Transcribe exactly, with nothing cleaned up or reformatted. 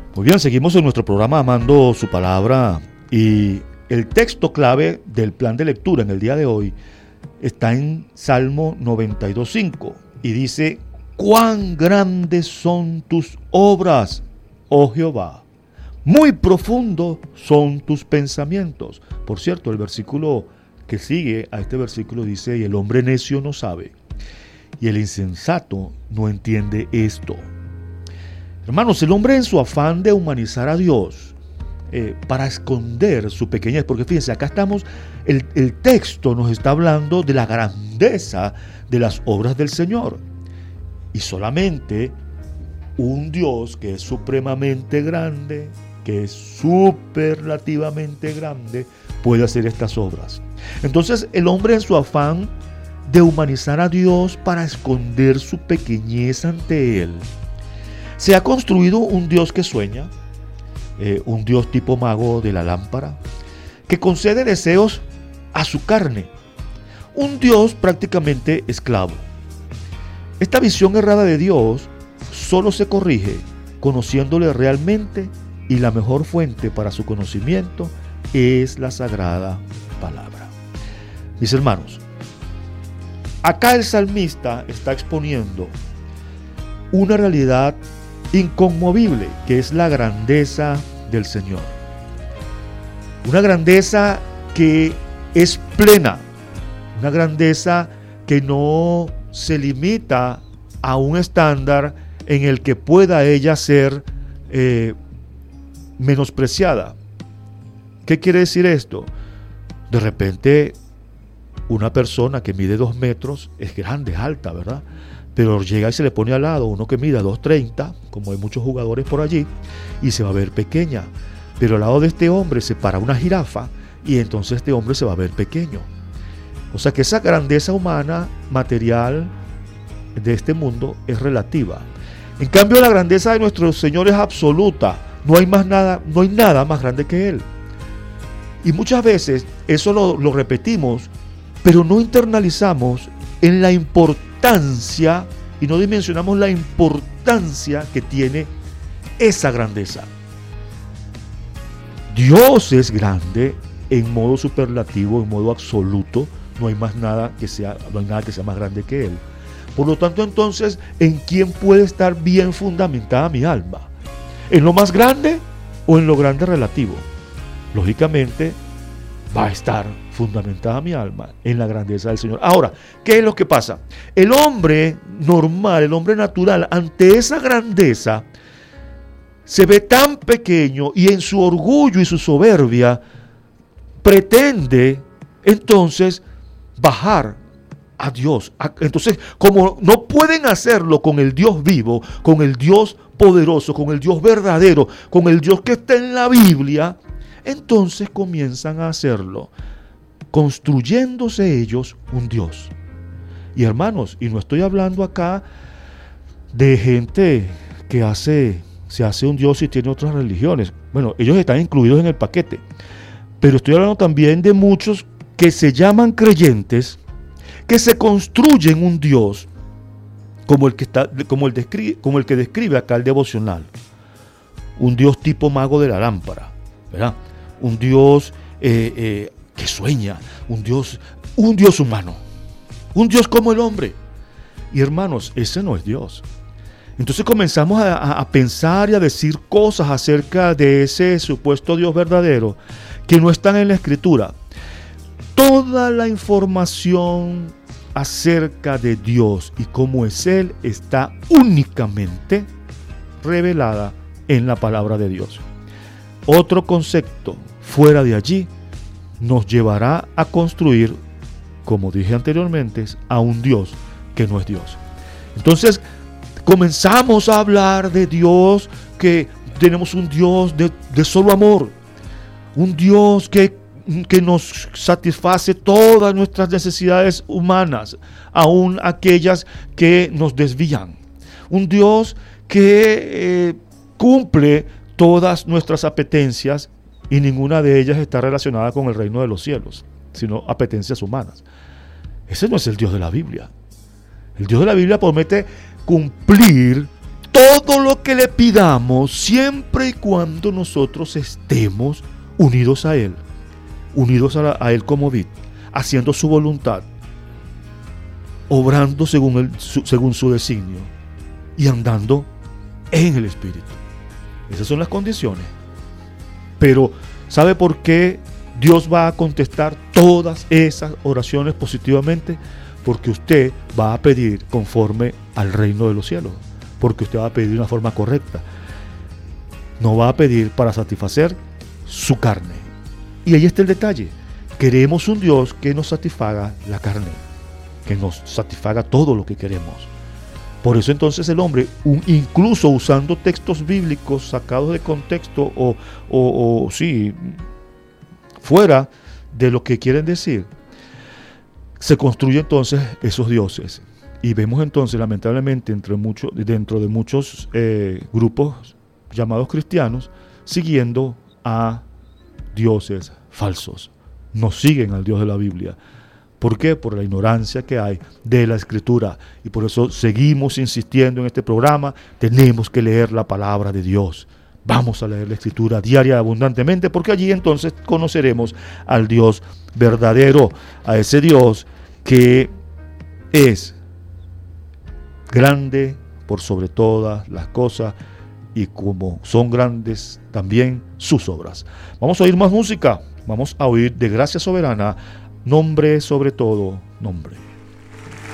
Muy bien, seguimos en nuestro programa Amando su Palabra, y el texto clave del plan de lectura en el día de hoy está en Salmo noventa y dos, cinco, y dice: cuán grandes son tus obras, oh Jehová, muy profundos son tus pensamientos. Por cierto, el versículo que sigue a este versículo dice: y el hombre necio no sabe, y el insensato no entiende esto. Hermanos, el hombre, en su afán de humanizar a Dios, eh, para esconder su pequeñez, porque fíjense, acá estamos, el, el texto nos está hablando de la grandeza de las obras del Señor, y solamente un Dios que es supremamente grande, que es superlativamente grande, puede hacer estas obras. Entonces el hombre, en su afán de humanizar a Dios para esconder su pequeñez ante Él, se ha construido un Dios que sueña, eh, un Dios tipo mago de la lámpara, que concede deseos a su carne, un Dios prácticamente esclavo. Esta visión errada de Dios solo se corrige conociéndole realmente, y la mejor fuente para su conocimiento es la Sagrada Palabra. Mis hermanos, acá el salmista está exponiendo una realidad inconmovible, que es la grandeza del Señor. Una grandeza que es plena, una grandeza que no se limita a un estándar en el que pueda ella ser eh, menospreciada. ¿Qué quiere decir esto? De repente, una persona que mide dos metros es grande, es alta, ¿verdad? Pero llega y se le pone al lado uno que mida dos treinta, como hay muchos jugadores por allí, y se va a ver pequeña. Pero al lado de este hombre se para una jirafa, y entonces este hombre se va a ver pequeño. O sea que esa grandeza humana, material de este mundo, es relativa. En cambio, la grandeza de nuestro Señor es absoluta. No hay más nada, no hay nada más grande que Él. Y muchas veces eso lo, lo repetimos, pero no internalizamos en la importancia y no dimensionamos la importancia que tiene esa grandeza. Dios es grande en modo superlativo, en modo absoluto. No hay más nada que sea, no hay nada que sea más grande que Él. Por lo tanto, entonces, ¿en quién puede estar bien fundamentada mi alma? ¿En lo más grande o en lo grande relativo? Lógicamente, va a estar fundamentada mi alma en la grandeza del Señor. Ahora, ¿qué es lo que pasa? El hombre normal, el hombre natural, ante esa grandeza, se ve tan pequeño, y en su orgullo y su soberbia pretende entonces bajar a Dios. Entonces, como no pueden hacerlo con el Dios vivo, con el Dios poderoso, con el Dios verdadero, con el Dios que está en la Biblia, entonces comienzan a hacerlo, construyéndose ellos un Dios. Y hermanos, y no estoy hablando acá de gente que hace, se hace un Dios y tiene otras religiones. Bueno, ellos están incluidos en el paquete. Pero estoy hablando también de muchos que se llaman creyentes, que se construyen un Dios como el que está, como el, describe, como el que describe acá el devocional. Un Dios tipo mago de la lámpara, ¿verdad? Un Dios eh, eh, que sueña, un Dios, un Dios humano, un Dios como el hombre. Y hermanos, ese no es Dios. Entonces comenzamos a, a pensar y a decir cosas acerca de ese supuesto Dios verdadero que no están en la Escritura. Toda la información acerca de Dios y cómo es Él está únicamente revelada en la palabra de Dios. Otro concepto fuera de allí nos llevará a construir, como dije anteriormente, a un Dios que no es Dios. Entonces comenzamos a hablar de Dios, que tenemos un Dios de, de solo amor, un Dios que que nos satisface todas nuestras necesidades humanas, aun aquellas que nos desvían. Un Dios que eh, cumple todas nuestras apetencias, y ninguna de ellas está relacionada con el reino de los cielos, sino apetencias humanas. Ese no es el Dios de la Biblia. El Dios de la Biblia promete cumplir todo lo que le pidamos, siempre y cuando nosotros estemos unidos a Él, unidos a, la, a Él como vid, haciendo su voluntad, obrando según, el, su, según su designio y andando en el Espíritu. Esas son las condiciones. Pero, ¿sabe por qué Dios va a contestar todas esas oraciones positivamente? Porque usted va a pedir conforme al reino de los cielos. Porque usted va a pedir de una forma correcta. No va a pedir para satisfacer su carne. Y ahí está el detalle. Queremos un Dios que nos satisfaga la carne, que nos satisfaga todo lo que queremos. Por eso entonces el hombre, un, incluso usando textos bíblicos sacados de contexto o, o, o sí, fuera de lo que quieren decir, se construyen entonces esos dioses. Y vemos entonces, lamentablemente, entre mucho, dentro de muchos eh, grupos llamados cristianos, siguiendo a dioses falsos. No siguen al Dios de la Biblia. ¿Por qué? Por la ignorancia que hay de la Escritura. Y por eso seguimos insistiendo en este programa. Tenemos que leer la palabra de Dios. Vamos a leer la Escritura diaria abundantemente, porque allí entonces conoceremos al Dios verdadero, a ese Dios que es grande por sobre todas las cosas, y como son grandes también sus obras. Vamos a oír más música. Vamos a oír de Gracia Soberana, Nombre sobre todo nombre.